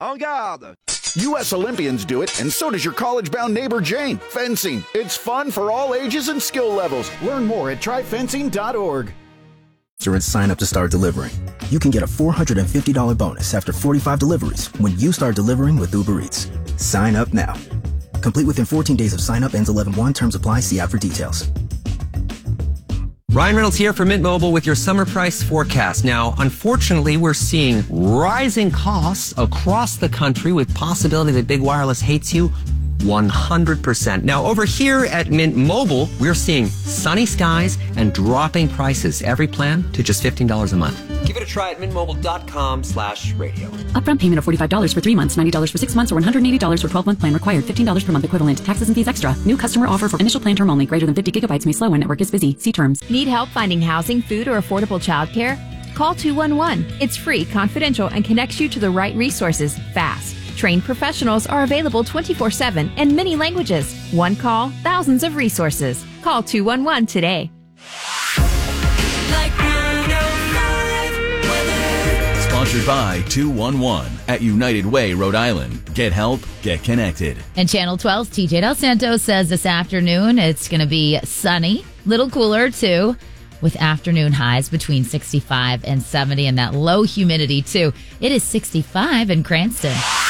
En garde! U.S. Olympians do it, and so does your college-bound neighbor Jane. Fencing. It's fun for all ages and skill levels. Learn more at tryfencing.org. And sign up to start delivering. You can get a $450 bonus after 45 deliveries when you start delivering with Uber Eats. Sign up now. Complete within 14 days of sign up. Ends 11/1. Terms apply. See app for details. Ryan Reynolds here for Mint Mobile with your summer price forecast. Now, unfortunately, we're seeing rising costs across the country with possibility that big wireless hates you 100%. Now, over here at Mint Mobile, we're seeing sunny skies and dropping prices. Every plan to just $15 a month. Give it a try at mintmobile.com/radio. Upfront payment of $45 for 3 months, $90 for 6 months, or $180 for 12-month plan required. $15 per month equivalent. Taxes and fees extra. New customer offer for initial plan term only. Greater than 50 gigabytes may slow when network is busy. See terms. Need help finding housing, food, or affordable childcare? Call 211. It's free, confidential, and connects you to the right resources fast. Trained professionals are available 24/7 in many languages. One call, thousands of resources. Call 211 today. Sponsored by 211 at United Way, Rhode Island. Get help, get connected. And Channel 12's TJ Del Santo says this afternoon it's going to be sunny, little cooler too, with afternoon highs between 65 and 70 and that low humidity too. It is 65 in Cranston.